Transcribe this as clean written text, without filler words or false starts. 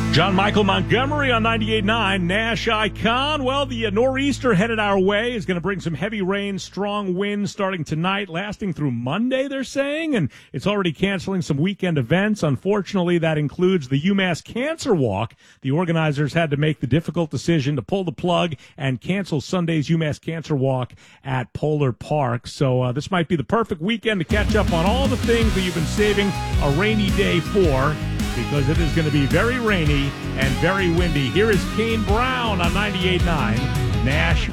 John Michael Montgomery on 98.9 Nash Icon. Well, the nor'easter headed our way is going to bring some heavy rain, strong winds starting tonight, lasting through Monday, they're saying, and it's already canceling some weekend events. Unfortunately, that includes the UMass Cancer Walk. The organizers had to make the difficult decision to pull the plug and cancel Sunday's UMass Cancer Walk at Polar Park. So this might be the perfect weekend to catch up on all the things that you've been saving a rainy day for, because it is going to be very rainy and very windy. Here is Kane Brown on 98.9 Nash